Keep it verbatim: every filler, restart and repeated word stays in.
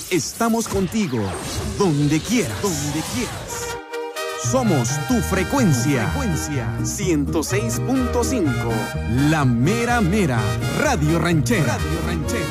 Estamos contigo, donde quieras, donde quieras. Somos tu frecuencia, tu frecuencia ciento seis punto cinco, La Mera Mera, Radio Ranchera, Radio Ranchera.